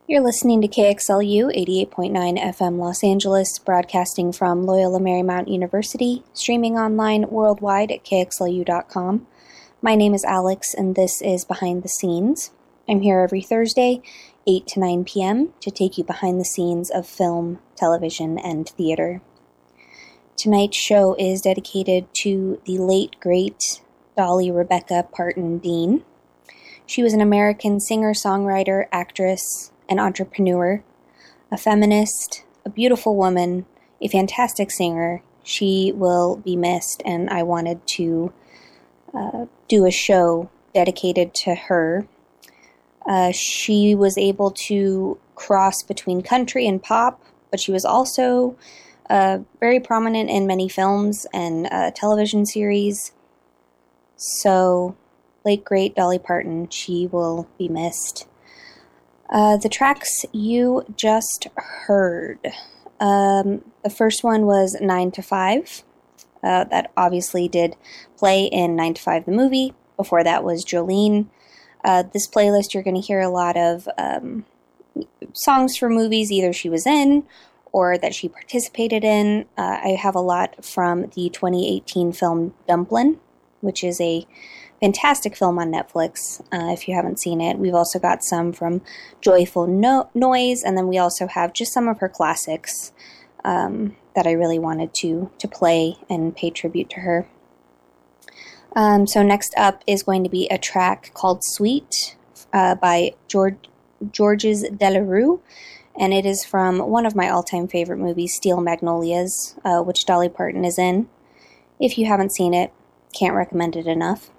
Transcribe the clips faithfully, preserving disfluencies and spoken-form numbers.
You're listening to K X L U eighty-eight point nine F M Los Angeles, broadcasting from Loyola Marymount University, streaming online worldwide at K X L U dot com. My name is Alex, and this is Behind the Scenes. I'm here every Thursday, eight to nine p.m., to take you behind the scenes of film, television, and theater. Tonight's show is dedicated to the late, great Dolly Rebecca Parton Dean. She was an American singer-songwriter, actress, an entrepreneur, a feminist, a beautiful woman, a fantastic singer. She will be missed, and I wanted to uh, do a show dedicated to her. Uh, she was able to cross between country and pop, but she was also uh, very prominent in many films and uh, television series. So, late great Dolly Parton, she will be missed. Uh, the tracks you just heard. Um, the first one was nine to five. Uh, that obviously did play in nine to five the movie. Before that was Jolene. Uh, this playlist, you're going to hear a lot of um, songs from movies either she was in or that she participated in. Uh, I have a lot from the twenty eighteen film Dumplin', which is a fantastic film on Netflix, uh, if you haven't seen it. We've also got some from Joyful no- Noise, and then we also have just some of her classics um, that I really wanted to, to play and pay tribute to her. Um, so next up is going to be a track called Sweet uh, by George, Georges Delerue, and it is from one of my all-time favorite movies, Steel Magnolias, uh, which Dolly Parton is in. If you haven't seen it, can't recommend it enough.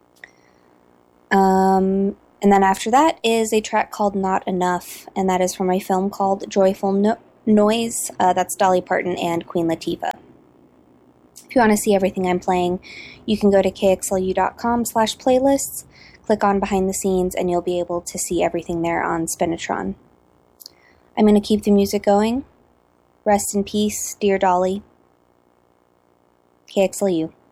Um, and then after that is a track called Not Enough, and that is from a film called Joyful no- Noise. Uh, that's Dolly Parton and Queen Latifah. If you want to see everything I'm playing, you can go to K X L U dot com slash playlists, click on Behind the Scenes, and you'll be able to see everything there on Spinatron. I'm going to keep the music going. Rest in peace, dear Dolly. K X L U.